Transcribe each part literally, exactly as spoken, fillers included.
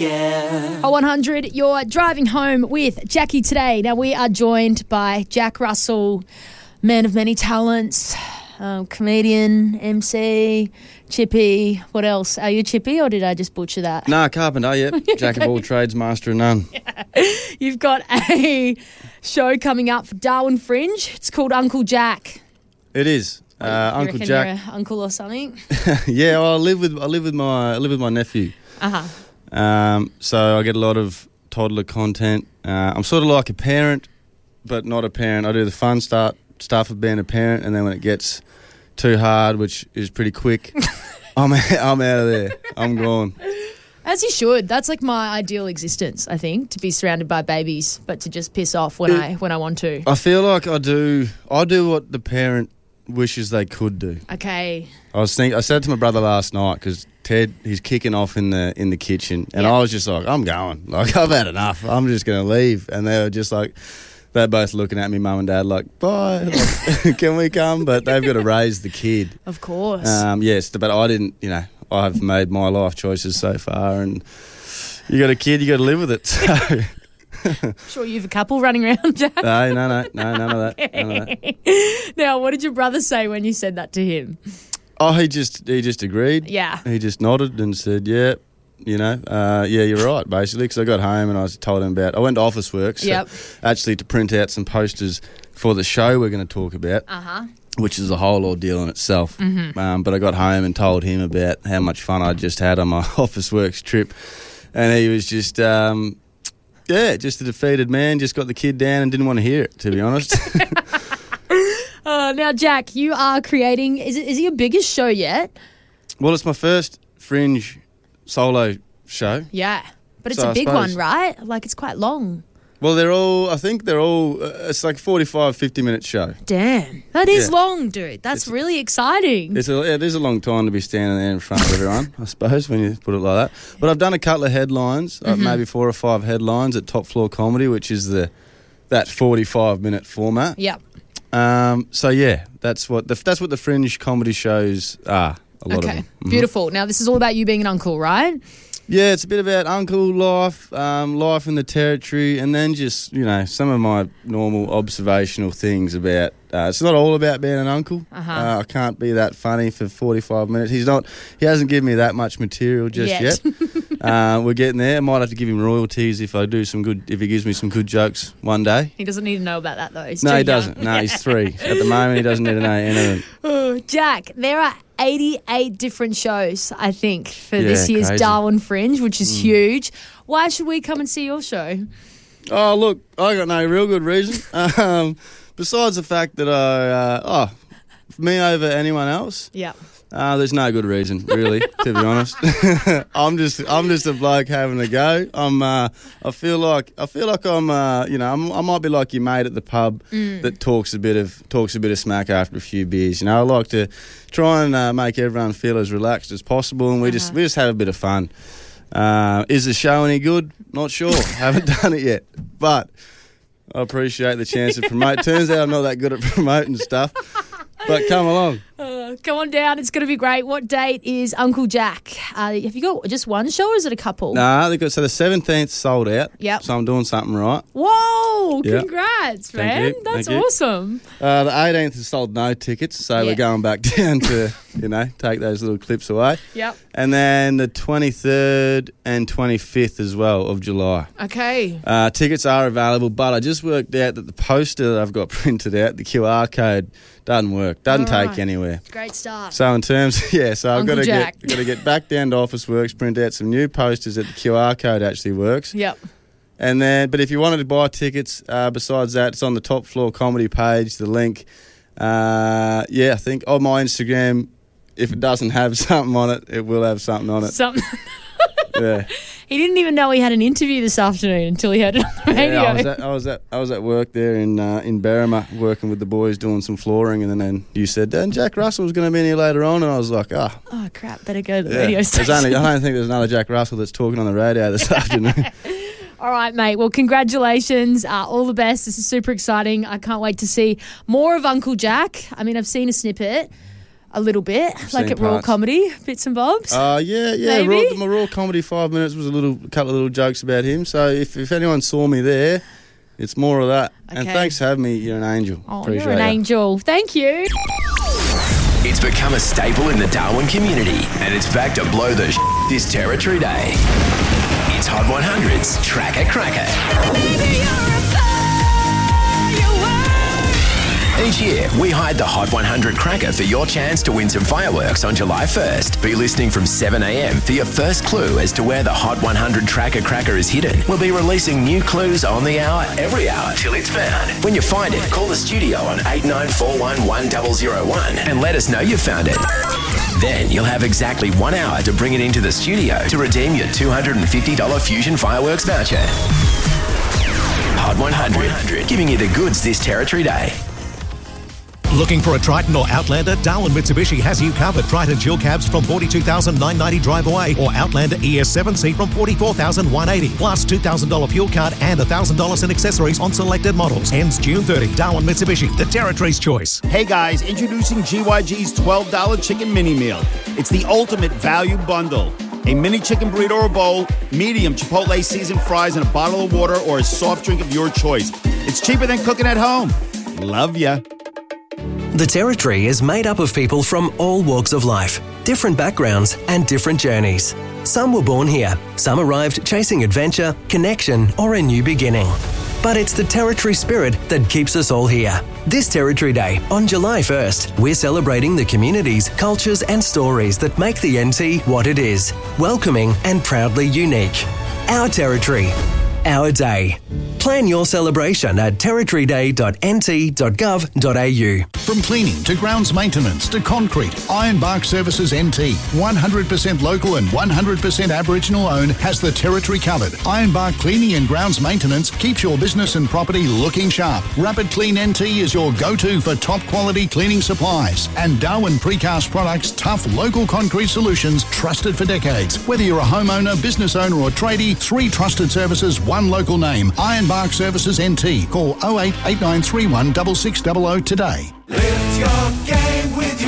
yeah. Oh, one hundred, you're driving home with Jackie today. Now, we are joined by Jack Russell, man of many talents, um, comedian, M C, Chippy. What else? Are you Chippy or did I just butcher that? Nah, carpenter, yep. Jack of all trades, master of none. Yeah. You've got a show coming up for Darwin Fringe. It's called Uncle Jack. It is. Uh, You Uncle reckon Jack. you're a uncle or something? Yeah, well, I live with I live with my I live with my nephew. Uh-huh. Um, so I get a lot of toddler content. Uh, I'm sort of like a parent, but not a parent. I do the fun start stuff of being a parent, and then when it gets too hard, which is pretty quick, I'm I'm out of there. I'm gone. As you should. That's like my ideal existence, I think, to be surrounded by babies, but to just piss off when It- I when I want to. I feel like I do. I do what the parent wishes they could do. Okay. I was think I said to my brother last night because Ted he's kicking off in the in the kitchen, and Yeah. I was just like, I'm going. Like I've had enough. I'm just going to leave. And they were just like, they're both looking at me, mum and dad, like, bye. Like, can we come? But they've got to raise the kid. Of course. Um, yes, but I didn't. You know, I've made my life choices so far, and you got a kid, you got to live with it. So. Sure you have a couple running around, Jack. No, no, no, no, none of that. None of that. Now, what did your brother say when you said that to him? Oh, he just he just agreed. Yeah. He just nodded and said, "Yeah, you know, uh, yeah, you're right." Basically, because I got home and I was told him about. I went to Officeworks, Yep. actually to print out some posters for the show we're going to talk about, Uh-huh. which is a whole ordeal in itself. Mm-hmm. Um, but I got home and told him about how much fun I'd just had on my Officeworks trip, and he was just. Um, Yeah, just a defeated man, just got the kid down and didn't want to hear it, to be honest. Uh, now, Jack, you are creating... Is it, is it your biggest show yet? Well, it's my first Fringe solo show. Yeah. But it's So a I big suppose- one, right? Like, it's quite long. Well, they're all, I think they're all, uh, it's like forty-five, fifty minute show. Damn. That is Yeah. long, dude. That's It's- really exciting. It's a, yeah, it is a long time to be standing there in front of everyone, I suppose, when you put it like that. But I've done a couple of headlines, Mm-hmm. uh, maybe four or five headlines at Top Floor Comedy, which is the that forty-five minute format. Yep. Um, so yeah, that's what the, that's what the Fringe comedy shows are. A lot of Okay. them. Mhm. Beautiful. Now, this is all about you being an uncle, right? Yeah, it's a bit about uncle life, um, life in the territory, and then just, you know, some of my normal observational things about... Uh, it's not all about being an uncle. Uh-huh. Uh, I can't be that funny for forty-five minutes. He's not... He hasn't given me that much material just Yet. yet. uh, we're getting there. I might have to give him royalties if I do some good... If he gives me some good jokes one day. He doesn't need to know about that, though. He's No, too he young. doesn't. No, he's three. At the moment, he doesn't need to know anything. Oh, Jack, there are eighty-eight different shows, I think, for this Yeah, year's crazy. Darwin Fringe, which is huge. Why should we come and see your show? Oh, look, I got no real good reason. Um, besides the fact that I, uh, oh, me over anyone else, Yeah. uh, there's no good reason, really, to be honest. I'm just, I'm just a bloke having a go. I'm, uh, I feel like, I feel like I'm, uh, you know, I'm, I might be like your mate at the pub that talks a bit of, talks a bit of smack after a few beers. You know, I like to try and uh, make everyone feel as relaxed as possible, and we just, Uh-huh. we just have a bit of fun. Uh, is the show any good? Not sure. Haven't done it yet, but I appreciate the chance to promote. Turns out I'm not that good at promoting stuff, but come along. Uh, come on down. It's going to be great. What date is Uncle Jack? Uh, have you got just one show or is it a couple? Nah, they got so the seventeenth sold out. Yep. So I'm doing something right. Whoa, Yeah. congrats, Thank man. you, That's thank you. awesome. Uh, the eighteenth has sold no tickets, so Yeah. we're going back down to, you know, take those little clips away. Yep. And then the twenty-third and twenty-fifth as well of July. Okay. Uh, tickets are available, but I just worked out that the poster that I've got printed out, the Q R code, doesn't work. Doesn't All take right. anywhere. Great start. So in terms, yeah, so I've Uncle got to Jack. get got to get back down to Officeworks, print out some new posters that the Q R code actually works, Yep. and then. But if you wanted to buy tickets, uh, besides that, it's on the Top Floor Comedy page. The link, uh, yeah, I think on my Instagram. If it doesn't have something on it, it will have something on it. Something. Yeah, He didn't even know he had an interview this afternoon until he heard it on the radio. yeah. I was at I was at I was at work there in uh, in Berrima working with the boys doing some flooring, and then, then you said, "Dan, Jack Russell was going to be in here later on," and I was like, "Ah." Oh, crap. Better go to the Yeah. radio There's station. only, I don't think there's another Jack Russell that's talking on the radio this afternoon. All right, mate. Well, congratulations. Uh, all the best. This is super exciting. I can't wait to see more of Uncle Jack. I mean, I've seen a snippet. a little bit, like Seen at Raw parts. Comedy, bits and bobs. Uh, yeah, yeah. Maybe? Raw, my Raw Comedy five minutes was a little, a couple of little jokes about him. So if, if anyone saw me there, it's more of that. And Okay. thanks for having me. You're an angel. Oh, Appreciate you're an it. angel. Thank you. It's become a staple in the Darwin community, and it's back to blow the sh- this Territory Day. It's Hot one hundred's Tracker Cracker. Each year, we hide the Hot one hundred Cracker for your chance to win some fireworks on July first. Be listening from seven a.m. for your first clue as to where the Hot one hundred Tracker Cracker is hidden. We'll be releasing new clues on the hour, every hour, till it's found. When you find it, call the studio on eight nine four one, one zero zero one and let us know you found it. Then you'll have exactly one hour to bring it into the studio to redeem your two hundred fifty dollars Fusion Fireworks voucher. Hot one hundred, giving you the goods this Territory Day. Looking for a Triton or Outlander? Darwin Mitsubishi has you covered. Triton dual cabs from forty-two thousand nine hundred ninety drive away, or Outlander E S seven C from forty-four thousand one hundred eighty. Plus two thousand dollars fuel card and one thousand dollars in accessories on selected models. Ends June thirtieth. Darwin Mitsubishi, the Territory's choice. Hey guys, introducing G Y G's twelve dollars chicken mini meal. It's the ultimate value bundle. A mini chicken burrito or bowl, medium Chipotle seasoned fries, and a bottle of water or a soft drink of your choice. It's cheaper than cooking at home. Love ya. The Territory is made up of people from all walks of life, different backgrounds and different journeys. Some were born here, some arrived chasing adventure, connection or a new beginning. But it's the Territory spirit that keeps us all here. This Territory Day, on July first, we're celebrating the communities, cultures and stories that make the N T what it is, welcoming and proudly unique. Our Territory, our day. Plan your celebration at territory day dot n t dot gov dot a u. From cleaning to grounds maintenance to concrete, Ironbark Services N T, one hundred percent local and one hundred percent Aboriginal owned, has the Territory covered. Ironbark Cleaning and Grounds Maintenance keeps your business and property looking sharp. Rapid Clean N T is your go-to for top quality cleaning supplies. And Darwin Precast Products, tough local concrete solutions trusted for decades. Whether you're a homeowner, business owner or tradie, three trusted services, one local name. Ironbark Services N T. Call oh eight eight nine three one six six zero zero today. Lift your game with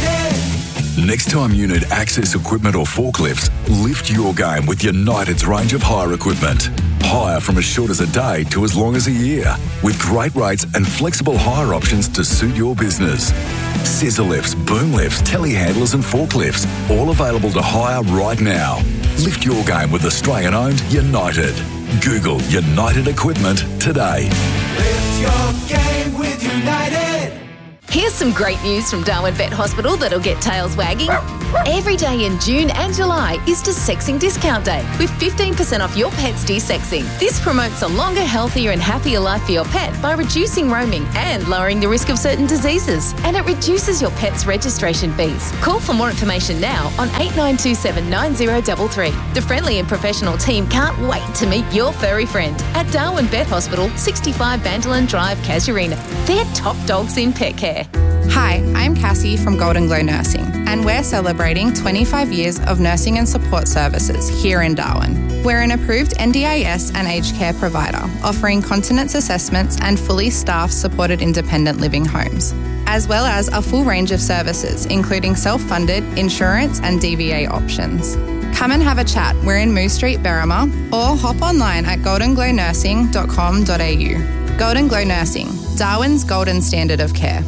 United. Next time you need access equipment or forklifts, lift your game with United's range of hire equipment. Hire from as short as a day to as long as a year, with great rates and flexible hire options to suit your business. Scissor lifts, boom lifts, telehandlers and forklifts, all available to hire right now. Lift your game with Australian-owned United. Google United Equipment today. Lift your game with United. Here's some great news from Darwin Vet Hospital that'll get tails wagging. Every day in June and July is Desexing Discount Day with fifteen percent off your pet's desexing. This promotes a longer, healthier and happier life for your pet by reducing roaming and lowering the risk of certain diseases. And it reduces your pet's registration fees. Call for more information now on eight nine two seven nine zero three three. The friendly and professional team can't wait to meet your furry friend at Darwin Vet Hospital, sixty-five Bandolin Drive, Casuarina. They're top dogs in pet care. Hi, I'm Cassie from Golden Glow Nursing, and we're celebrating twenty-five years of nursing and support services here in Darwin. We're an approved N D I S and aged care provider, offering continence assessments and fully staffed supported independent living homes, as well as a full range of services, including self-funded, insurance and D V A options. Come and have a chat. We're in Moose Street, Berrima, or hop online at golden glow nursing dot com dot a u. Golden Glow Nursing, Darwin's golden standard of care.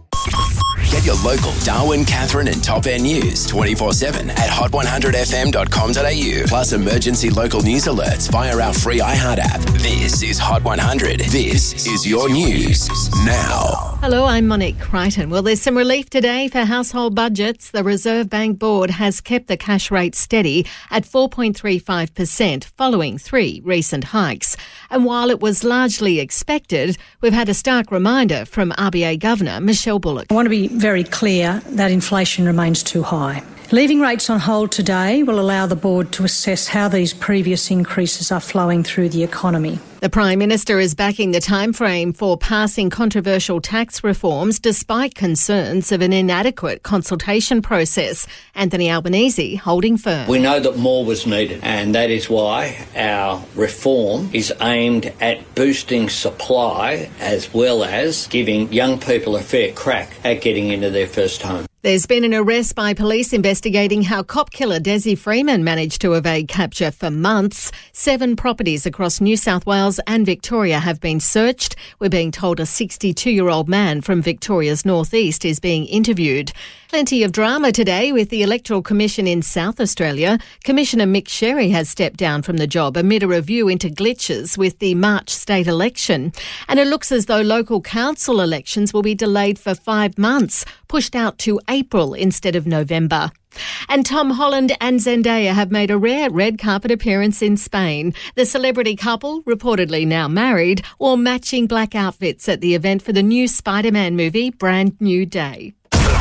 Get your local Darwin, Catherine and Top End news twenty-four seven at hot one hundred f m dot com dot a u. Plus emergency local news alerts via our free iHeart app. This is Hot one hundred. This is your news now. Hello, I'm Monique Crichton. Well, there's some relief today for household budgets. The Reserve Bank Board has kept the cash rate steady at four point three five percent following three recent hikes. And while it was largely expected, we've had a stark reminder from R B A Governor Michelle Bullock. I want to be very clear that inflation remains too high. Leaving rates on hold today will allow the board to assess how these previous increases are flowing through the economy. The Prime Minister is backing the timeframe for passing controversial tax reforms despite concerns of an inadequate consultation process. Anthony Albanese holding firm. We know that more was needed, and that is why our reform is aimed at boosting supply as well as giving young people a fair crack at getting into their first home. There's been an arrest by police investigating how cop killer Desi Freeman managed to evade capture for months. Seven properties across New South Wales and Victoria have been searched. We're being told a sixty-two-year-old man from Victoria's northeast is being interviewed. Plenty of drama today with the Electoral Commission in South Australia. Commissioner Mick Sherry has stepped down from the job amid a review into glitches with the March state election. And it looks as though local council elections will be delayed for five months, pushed out to April instead of November. And Tom Holland and Zendaya have made a rare red carpet appearance in Spain. The celebrity couple, reportedly now married, wore matching black outfits at the event for the new Spider-Man movie, Brand New Day.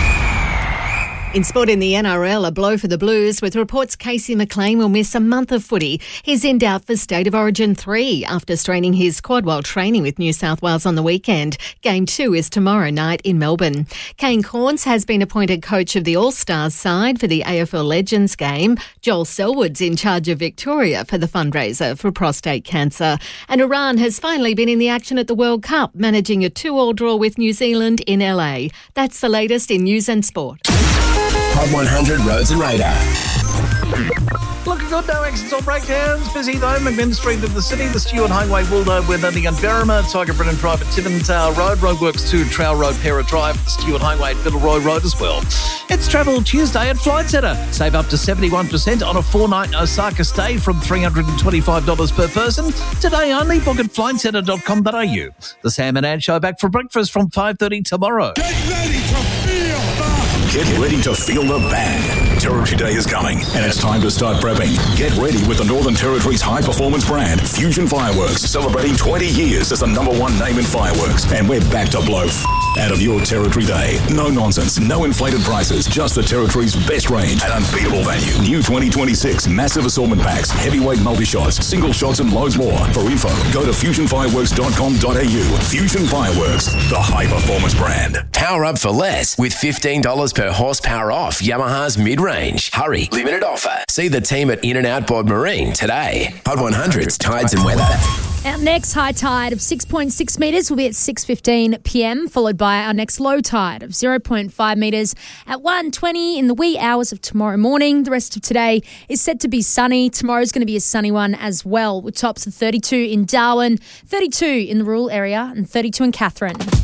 In sport in the N R L, a blow for the Blues with reports Casey McLean will miss a month of footy. He's in doubt for State of Origin three after straining his quad while training with New South Wales on the weekend. Game two is tomorrow night in Melbourne. Kane Corns has been appointed coach of the All-Stars side for the A F L Legends game. Joel Selwood's in charge of Victoria for the fundraiser for prostate cancer. And Iran has finally been in the action at the World Cup, managing a two-all draw with New Zealand in L A. That's the latest in news and sport. Hot one hundred Roads and Radar. Looking good, no accidents or breakdowns. Busy though, McMinn Street of the city, the Stewart Highway, Wildo, Wendy and Berrima, Tiger Brennan Drive at Tiverton Road, Roadworks to Trail Road, Pera Drive, the Stewart Highway at Fiddleroy Road as well. It's Travel Tuesday at Flight Centre. Save up to seventy-one percent on a four-night Osaka stay from three hundred twenty-five dollars per person. Today only, book at flight centre dot com dot a u. The Sam and Ann Show back for breakfast from five thirty tomorrow. Get ready to feel the... Get ready to feel the bang. Territory Day is coming, and it's time to start prepping. Get ready with the Northern Territory's high-performance brand, Fusion Fireworks, celebrating twenty years as the number one name in fireworks. And we're back to blow f- out of your Territory Day. No nonsense, no inflated prices, just the Territory's best range at unbeatable value. New twenty twenty-six massive assortment packs, heavyweight multi-shots, single shots, and loads more. For info, go to fusion fireworks dot com dot a u. Fusion Fireworks, the high-performance brand. Power up for less with fifteen dollars per horsepower off Yamaha's mid-range. Hurry, limited offer. See the team at In and Out Board Marine today. Hot one hundred's Tides and Weather. Our next high tide of six point six metres will be at six fifteen p m, followed by our next low tide of zero point five metres at one twenty in the wee hours of tomorrow morning. The rest of today is set to be sunny. Tomorrow's going to be a sunny one as well, with tops of thirty-two in Darwin, thirty-two in the rural area and thirty-two in Katherine.